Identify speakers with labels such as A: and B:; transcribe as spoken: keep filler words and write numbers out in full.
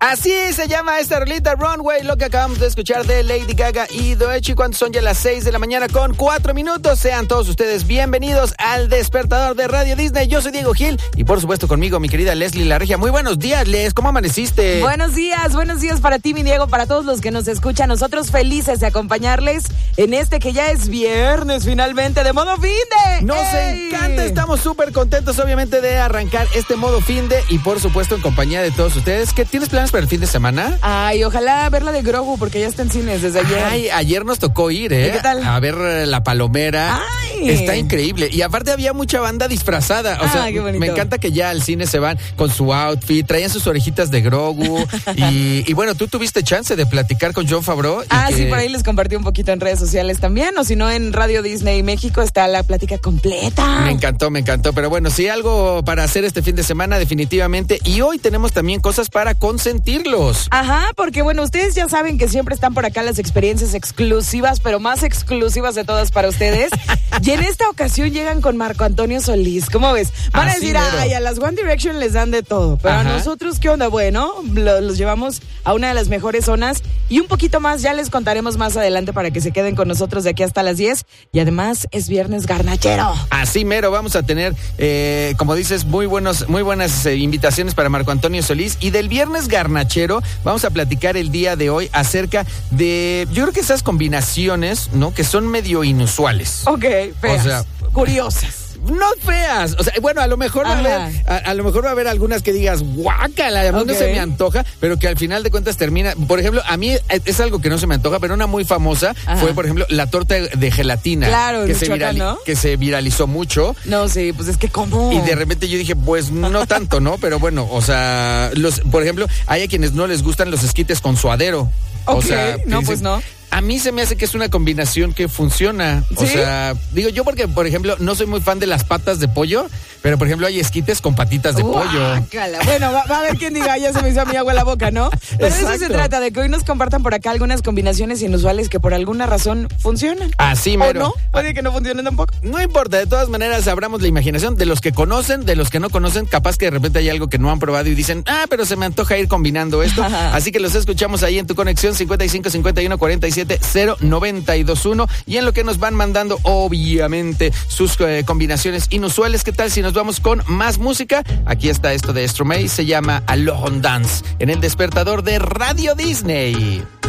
A: Así se llama esta rolita, Runway, lo que acabamos de escuchar de Lady Gaga y Doechii, cuando son ya las seis de la mañana con cuatro minutos. Sean todos ustedes bienvenidos al Despertador de Radio Disney. Yo soy Diego Gil y por supuesto conmigo mi querida Leslie La Regia. Muy buenos días, Les, ¿cómo amaneciste?
B: Buenos días, buenos días para ti, mi Diego, para todos los que nos escuchan. Nosotros felices de acompañarles en este que ya es viernes finalmente de modo finde.
A: Nos ¡Ey! encanta, estamos súper contentos obviamente de arrancar este modo finde y por supuesto en compañía de todos ustedes. ¿Qué tienes planes para el fin de semana?
B: Ay, ojalá verla de Grogu porque ya está en cines desde ayer.
A: Ay, ayer nos tocó ir, ¿eh?
B: ¿Qué tal?
A: A ver La Palomera.
B: Ay.
A: Está increíble. Y aparte había mucha banda disfrazada. O
B: ah,
A: sea,
B: qué bonito.
A: Me encanta que ya al cine se van con su outfit, traían sus orejitas de Grogu. y, y bueno, tú tuviste chance de platicar con Jon Favreau. Y
B: ah,
A: que...
B: sí, por ahí les compartí un poquito en redes sociales también. O si no, en Radio Disney México está la plática completa.
A: Me encantó, me encantó. Pero bueno, sí, algo para hacer este fin de semana definitivamente. Y hoy tenemos también cosas para consentirlos.
B: Ajá, porque bueno, ustedes ya saben que siempre están por acá las experiencias exclusivas, pero más exclusivas de todas para ustedes. Y en esta ocasión llegan con Marco Antonio Solís. ¿Cómo ves? Van
A: Así
B: a decir,
A: mero.
B: ay, a las One Direction les dan de todo. Pero
A: Ajá.
B: a nosotros, ¿qué onda? Bueno, lo, los llevamos a una de las mejores zonas y un poquito más ya les contaremos más adelante para que se queden con nosotros de aquí hasta las diez. Y además es viernes garnachero.
A: Así mero, vamos a tener, eh, como dices, muy buenos, muy buenas eh, invitaciones para Marco Antonio Solís. Y del viernes garnachero vamos a platicar el día de hoy acerca de, yo creo que esas combinaciones, ¿no? Que son medio inusuales.
B: Ok, feas,
A: O sea,
B: curiosas.
A: No feas, o sea, bueno, a lo mejor va a
B: Ajá.
A: haber, a, a lo mejor va a haber algunas que digas, guácala, a mí no
B: Ok.
A: se me antoja, pero que al final de cuentas termina, por ejemplo, a mí es algo que no se me antoja, pero una muy famosa
B: Ajá.
A: fue, por ejemplo, la torta de gelatina.
B: Claro,
A: que se,
B: Michoacán, ¿no?
A: que se viralizó mucho.
B: No, sí, pues es que ¿cómo?
A: Y de repente yo dije, pues no tanto, ¿no? Pero bueno, o sea, los, por ejemplo, hay a quienes no les gustan los esquites con suadero. O
B: Ok,
A: sea, que
B: no,
A: dicen,
B: pues no.
A: A mí se me hace que es una combinación que funciona. O
B: ¿Sí?
A: sea, digo yo porque, por ejemplo, no soy muy fan de las patas de pollo, pero por ejemplo hay esquites con patitas de pollo.
B: Guácala. Bueno, va, va a haber quien diga, ya se me hizo a mí agua la boca, ¿no? Pero de eso se
A: Exacto.
B: trata, de que hoy nos compartan por acá algunas combinaciones inusuales que por alguna razón funcionan.
A: Así
B: ¿O
A: mero.
B: no? Puede que no funcionen tampoco.
A: No importa, de todas maneras abramos la imaginación de los que conocen, de los que no conocen, capaz que de repente hay algo que no han probado y dicen, ah, pero se me antoja ir combinando esto. Así que los escuchamos ahí en tu conexión cincuenta y cinco cincuenta y uno cuarenta y siete cero noventa y dos uno y en lo que nos van mandando, obviamente, sus eh, combinaciones inusuales. ¿Qué tal si nos vamos con más música? Aquí está esto de Stromae, se llama Alone Dance, en el Despertador de Radio Disney.